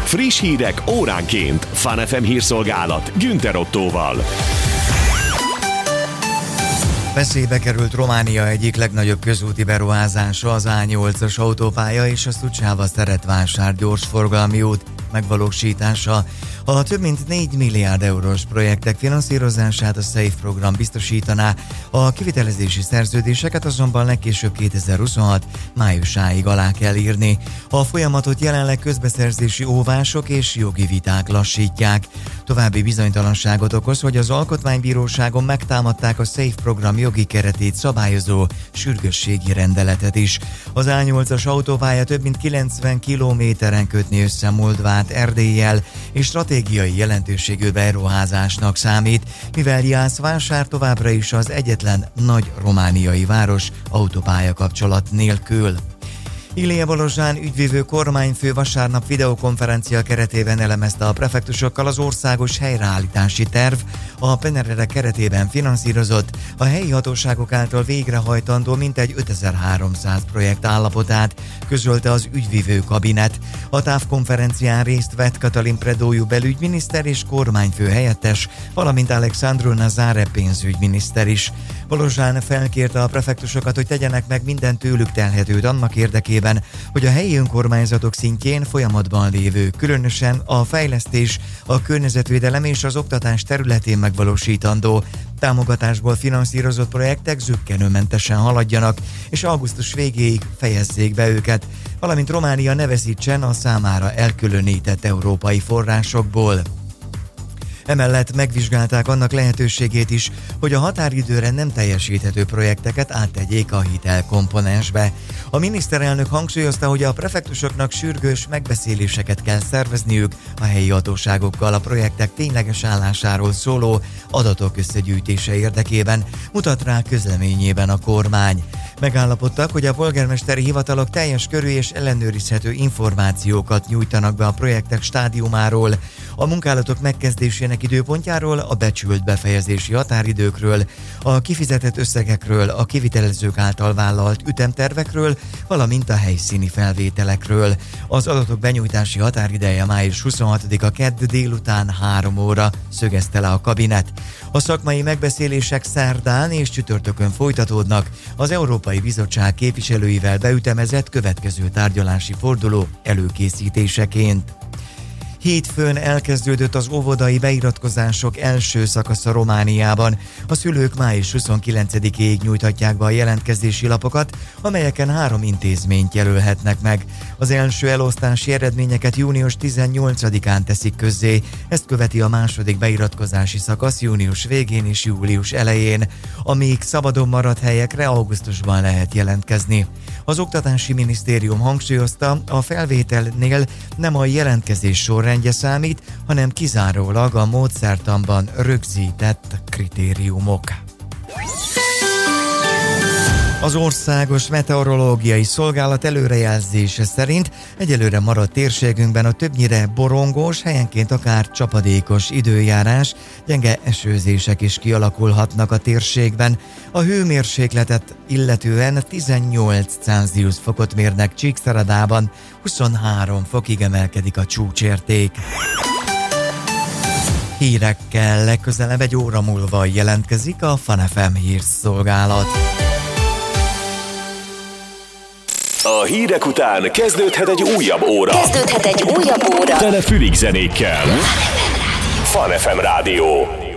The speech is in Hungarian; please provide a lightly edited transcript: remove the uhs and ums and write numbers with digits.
Friss hírek óránként. Fun FM hírszolgálat Günther Ottóval. Veszélybe került Románia egyik legnagyobb közúti beruházása, az A8-as autópálya és a Suceava-Szeretvásár gyorsforgalmi út megvalósítása. A több mint 4 milliárd eurós projektek finanszírozását a SAFE program biztosítaná, a kivitelezési szerződéseket azonban legkésőbb 2026 májusáig alá kell írni. A folyamatot jelenleg közbeszerzési óvások és jogi viták lassítják. További bizonytalanságot okoz, hogy az Alkotmánybíróságon megtámadták a SAFE program jogi keretét szabályozó sürgősségi rendeletet is. Az A8-as autópálya több mint 90 kilométeren kötni össze Moldvát Erdéllyel, és stratégiai jelentőségű beruházásnak számít, mivel Jászvásár továbbra is az egyetlen nagy romániai város autópálya kapcsolat nélkül. Ilie Balozsán ügyvívő kormányfő vasárnap videokonferencia keretében elemezte a prefektusokkal az országos helyreállítási terv, a PNRR keretében finanszírozott, a helyi hatóságok által végrehajtandó mintegy 5300 projekt állapotát, közölte az ügyvívő kabinet. A távkonferencián részt vett Katalin Predójú belügyminiszter és kormányfő helyettes, valamint Alexandru Nazare pénzügyminiszter is. Balozsán felkérte a prefektusokat, hogy tegyenek meg minden tőlük telhetőt annak érdekében, hogy a helyi önkormányzatok szintjén folyamatban lévő, különösen a fejlesztés, a környezetvédelem és az oktatás területén megvalósítandó támogatásból finanszírozott projektek zökkenőmentesen haladjanak, és augusztus végéig fejezzék be őket, valamint Románia ne veszítsen a számára elkülönített európai forrásokból. Emellett megvizsgálták annak lehetőségét is, hogy a határidőre nem teljesíthető projekteket áttegyék a hitelkomponensbe. A miniszterelnök hangsúlyozta, hogy a prefektusoknak sürgős megbeszéléseket kell szervezniük a helyi hatóságokkal a projektek tényleges állásáról szóló adatok összegyűjtése érdekében, mutat rá közleményében a kormány. Megállapodtak, hogy a polgármesteri hivatalok teljes körű és ellenőrizhető információkat nyújtanak be a projektek stádiumáról, a munkálatok megkezdésének időpontjáról, a becsült befejezési határidőkről, a kifizetett összegekről, a kivitelezők által vállalt ütemtervekről, valamint a helyszíni felvételekről. Az adatok benyújtási határideje május 26-a kedd délután 3 óra, szögezte le a kabinet. A szakmai megbeszélések szerdán és csütörtökön folytatódnak, az Európai Bizottság képviselőivel beütemezett következő tárgyalási forduló előkészítéseként. Hétfőn elkezdődött az óvodai beiratkozások első szakasza Romániában. A szülők május 29-ig nyújthatják be a jelentkezési lapokat, amelyeken 3 intézményt jelölhetnek meg. Az első elosztási eredményeket június 18-án teszik közzé, ezt követi a második beiratkozási szakasz június végén és július elején, amíg szabadon maradt helyekre augusztusban lehet jelentkezni. Az Oktatási Minisztérium hangsúlyozta, a felvételnél nem a jelentkezés sorrendje számít, hanem kizárólag a módszertanban rögzített kritériumok. Az Országos Meteorológiai Szolgálat előrejelzése szerint egyelőre maradt térségünkben a többnyire borongós, helyenként akár csapadékos időjárás, gyenge esőzések is kialakulhatnak a térségben. A hőmérsékletet illetően 18 Celsius fokot mérnek Csíkszeredában, 23 fokig emelkedik a csúcsérték. Hírekkel legközelebb 1 óra múlva jelentkezik a Fun FM hírszolgálat. A hírek után kezdődhet egy újabb óra. Tele fülig zenékkel. Fun FM Rádió.